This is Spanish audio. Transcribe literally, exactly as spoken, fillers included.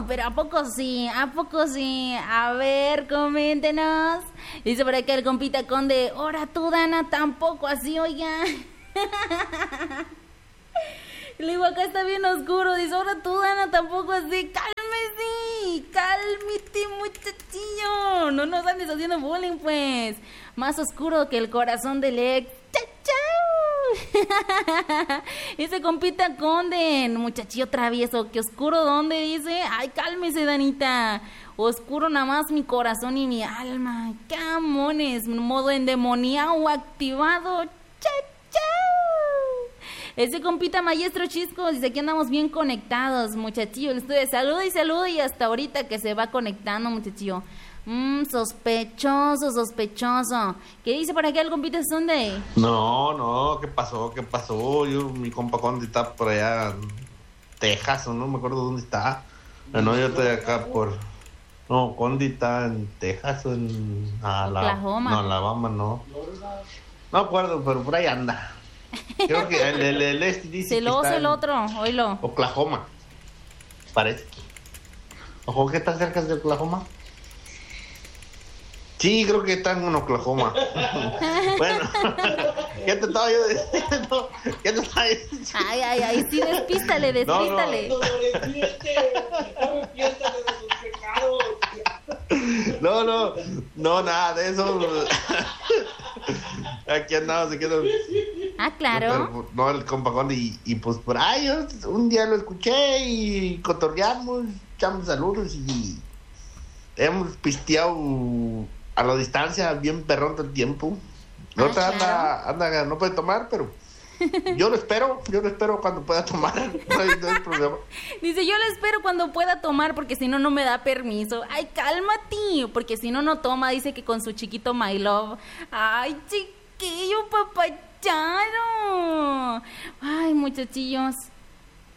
pero ¿a poco sí? ¿A poco sí? A ver, coméntenos. Dice por acá el compita Conde, ahora tú, Dana, tampoco así, oiga. Le digo, acá está bien oscuro. Dice, ahora tú, Dana, tampoco así. Cálmese, cálmate, muchachillo. No nos andes haciendo bullying, pues. Más oscuro que el corazón del ex. ¡Chau, chau! Ese compita Conde, muchachillo travieso. ¿Qué oscuro dónde? Dice, ay, cálmese, Danita. Oscuro nada más mi corazón y mi alma. Camones, modo endemoniado activado. ¡Chau, chau! Ese compita maestro Chisco dice que andamos bien conectados, muchachillo. Ustedes saluda y saluda y hasta ahorita que se va conectando, muchachillo. Mmm, sospechoso, sospechoso. ¿Qué dice por aquí el compita Sunday? No, no, ¿qué pasó? ¿Qué pasó? Yo, mi compa Conde está por allá en Texas, o no me acuerdo dónde está. No, yo estoy acá por... No, Conde está en Texas o en... Oklahoma. No, Alabama, no. No me acuerdo, pero por ahí anda. Creo que el, el, el este dice celoso que está el otro, oílo. Oklahoma, parece. Ojo, ¿qué está cerca de Oklahoma? Sí, creo que está en Oklahoma. Bueno, ¿qué te estaba yo diciendo? ¿Qué te estaba diciendo? Ay, ay, ay, sí, despístale, despístale. No, no, no, no, no, nada de eso. Aquí andamos, se quedó. Ah, claro. Pero, no, el compa Conde, y, y pues por ahí yo un día lo escuché y cotorreamos, echamos saludos y hemos pisteado a la distancia bien perrón todo el tiempo. No, Ah, te anda, claro. anda, no puede tomar, pero yo lo espero, yo lo espero cuando pueda tomar, no hay, no hay problema. Dice, yo lo espero cuando pueda tomar porque si no, no me da permiso. Ay, cálmate, porque si no, no toma. Dice que con su chiquito My Love. Ay, chiquillo, papacharo. Ay, muchachillos.